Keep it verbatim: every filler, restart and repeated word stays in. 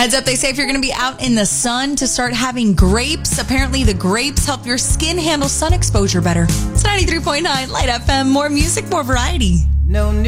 Heads up, they say if you're going to be out in the sun, to start having grapes. Apparently, the grapes help your skin handle sun exposure better. It's ninety-three point nine Light F M. More music, more variety. No